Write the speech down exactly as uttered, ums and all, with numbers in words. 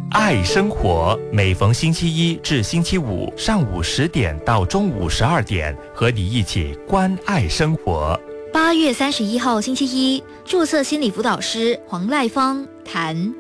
爱生活，每逢星期一至星期五上午十点到中午十二点，和你一起关爱生活。 八月三十一号星期一，注册心理辅导师黄赖芳谈